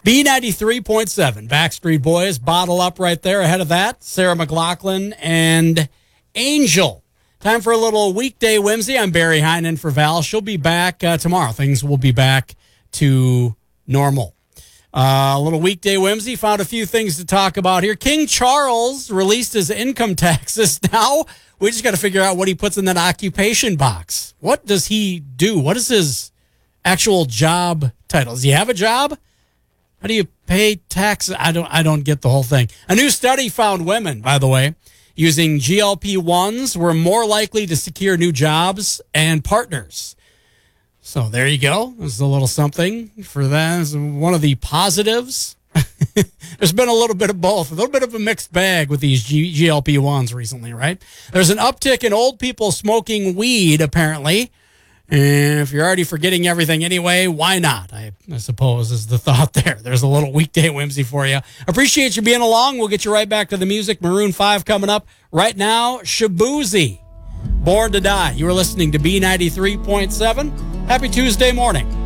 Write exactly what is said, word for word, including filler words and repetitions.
B ninety-three point seven, Backstreet Boys, Bottle Up right there. Ahead of that, Sarah McLachlan and Angel. Time for a little weekday whimsy. I'm Barry Heinen for Val. She'll be back uh, tomorrow. Things will be back to normal. Uh, a little weekday whimsy. Found a few things to talk about here. King Charles released his income taxes. Now we just got to figure out what he puts in that occupation box. What does he do? What is his actual job title? Does he have a job? How do you pay taxes? I don't I don't get the whole thing. A new study found women, by the way, using G L P ones were more likely to secure new jobs and partners. So there you go. There's a little something for that. It's one of the positives. There's been a little bit of both, a little bit of a mixed bag with these G- GLP ones recently, right? There's an uptick in old people smoking weed, apparently. And if you're already forgetting everything anyway, why not? I, I suppose is the thought there. There's a little weekday whimsy for you. Appreciate you being along. We'll get you right back to the music. Maroon five coming up right now. Shabuzi, Born to Die. You were listening to B ninety-three point seven. Happy Tuesday morning.